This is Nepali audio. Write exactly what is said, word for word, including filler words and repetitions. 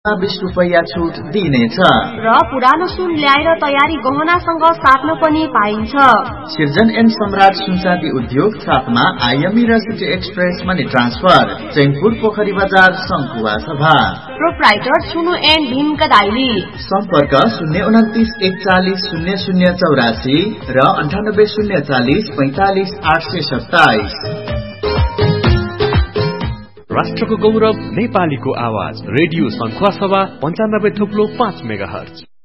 बीस रुपैयाँ छुट दिइनेछ र पुरानो सुन ल्याएर तयारी गहनासँग साट्न पनि पाइन्छ। सिर्जन एन्ड सम्राट सुनचाँदी उद्योग साथमा आइएमई र city express money transfer Chainpur पोखरी बजार सङ्कुवा सभा प्रोप्राइटर सुनु एन्ड भीम कदाइली सम्पर्क शून्य उन्तिस एकचालिस शून्य शून्य चौरासी र अन्ठानब्बे शून्य चालिस पैंतालिस आठ सय सत्ताइस। राष्ट्रको गौरव नेपालीको आवाज रेडियो सङ्खुवा सभा पञ्चानब्बे थुप्लो पाँच मेगा हर्ज।